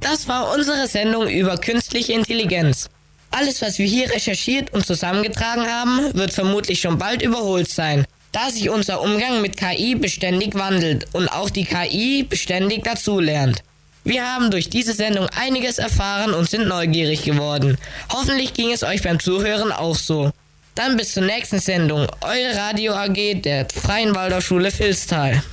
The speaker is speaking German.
Das war unsere Sendung über künstliche Intelligenz. Alles, was wir hier recherchiert und zusammengetragen haben, wird vermutlich schon bald überholt sein, da sich unser Umgang mit KI beständig wandelt und auch die KI beständig dazulernt. Wir haben durch diese Sendung einiges erfahren und sind neugierig geworden. Hoffentlich ging es euch beim Zuhören auch so. Dann bis zur nächsten Sendung, eure Radio AG der Freien Waldorfschule Vilstal.